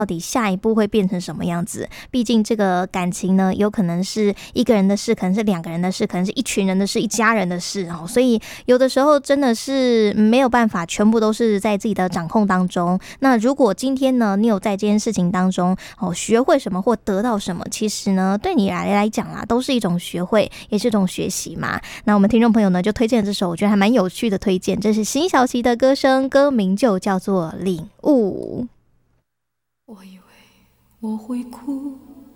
到底下一步会变成什么样子。毕竟这个感情呢，有可能是一个人的事，可能是两个人的事，可能是一群人的事，一家人的事哦。所以有的时候真的是没有办法全部都是在自己的掌控当中。那如果今天呢，你有在这件事情当中学会什么或得到什么，其实呢对你来讲啦，都是一种学会，也是一种学习嘛。那我们听众朋友呢就推荐这首我觉得还蛮有趣的推荐，这是辛晓琪的歌声，歌名就叫做领悟。 我以为我会哭，